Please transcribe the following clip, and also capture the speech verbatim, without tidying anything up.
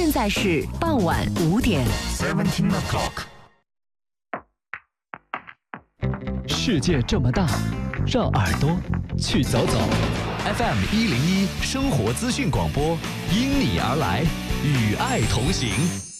现在是傍晚五点。 Seventeen o'clock。 世界这么大，让耳朵去走走。 F M 一零一生活资讯广播，因你而来，与爱同行。